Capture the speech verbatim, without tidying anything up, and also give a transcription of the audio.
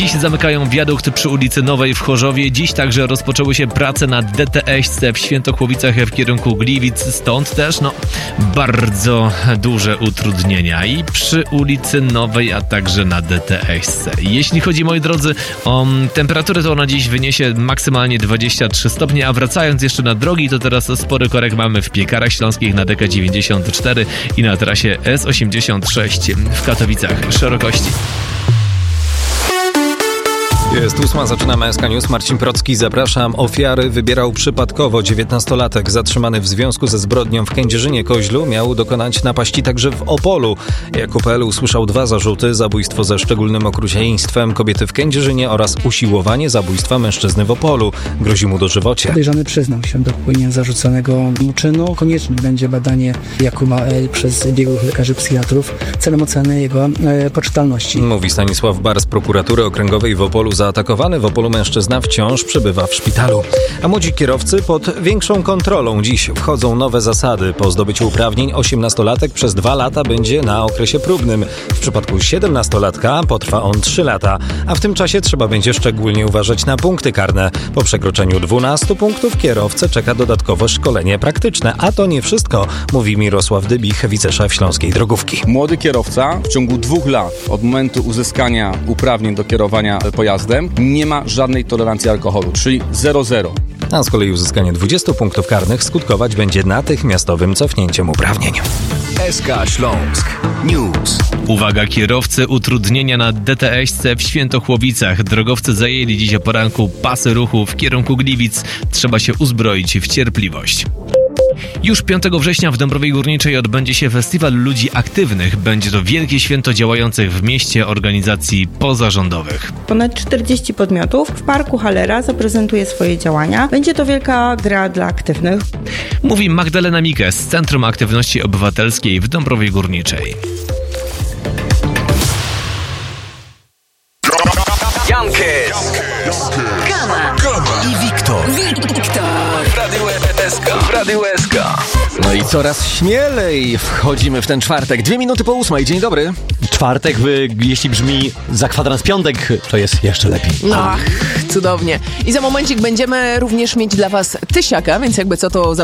Dziś zamykają wiadukt przy ulicy Nowej w Chorzowie. Dziś także rozpoczęły się prace na D T S-ce w Świętochłowicach w kierunku Gliwic. Stąd też, no, bardzo duże utrudnienia i przy ulicy Nowej, a także na D T S-ce. Jeśli chodzi, moi drodzy, o temperaturę, to ona dziś wyniesie maksymalnie dwadzieścia trzy stopnie, a wracając jeszcze na drogi, to teraz spory korek mamy w Piekarach Śląskich na D K dziewięćdziesiąt cztery i na trasie S osiemdziesiąt sześć w Katowicach Szerokości. Jest ósma, zaczynamy S K News. Marcin Procki, zapraszam. Ofiary wybierał przypadkowo. dziewiętnastolatek zatrzymany w związku ze zbrodnią w Kędzierzynie-Koźlu miał dokonać napaści także w Opolu. Jakub L. usłyszał dwa zarzuty: zabójstwo ze szczególnym okrucieństwem kobiety w Kędzierzynie oraz usiłowanie zabójstwa mężczyzny w Opolu. Grozi mu dożywocie. Podejrzany przyznał się do popełnienia zarzuconego czynu. Konieczne będzie badanie Jakuba L. przez biegłych lekarzy psychiatrów celem oceny jego e, poczytalności. Mówi Stanisław Bar z prokuratury okręgowej w Opolu. Zaatakowany w Opolu mężczyzna wciąż przebywa w szpitalu. A młodzi kierowcy pod większą kontrolą. Dziś wchodzą nowe zasady. Po zdobyciu uprawnień osiemnastolatek przez dwa lata będzie na okresie próbnym. W przypadku siedemnastolatka potrwa on trzy lata. A w tym czasie trzeba będzie szczególnie uważać na punkty karne. Po przekroczeniu dwunastu punktów kierowcę czeka dodatkowo szkolenie praktyczne. A to nie wszystko, mówi Mirosław Dybich, wiceszef Śląskiej Drogówki. Młody kierowca w ciągu dwóch lat od momentu uzyskania uprawnień do kierowania pojazdem nie ma żadnej tolerancji alkoholu, czyli zero zero. A z kolei uzyskanie dwudziestu punktów karnych skutkować będzie natychmiastowym cofnięciem uprawnień. S K Śląsk News. Uwaga, kierowcy, utrudnienia na D T S-ce w Świętochłowicach. Drogowcy zajęli dziś o poranku pasy ruchu w kierunku Gliwic. Trzeba się uzbroić w cierpliwość. Już piątego września w Dąbrowie Górniczej odbędzie się Festiwal Ludzi Aktywnych. Będzie to wielkie święto działających w mieście organizacji pozarządowych. Ponad czterdzieści podmiotów w Parku Hallera zaprezentuje swoje działania. Będzie to wielka gra dla aktywnych. Mówi Magdalena Mikes z Centrum Aktywności Obywatelskiej w Dąbrowie Górniczej. Jankes, Gama i Wiktor. Wiktor W Radiu S K. W Radiu S K. No i coraz śmielej wchodzimy w ten czwartek. Dwie minuty po ósmej. Dzień dobry. Czwartek, jeśli brzmi za kwadrans piątek, to jest jeszcze lepiej. Ach, cudownie. I za momencik będziemy również mieć dla was tysiaka, więc jakby co to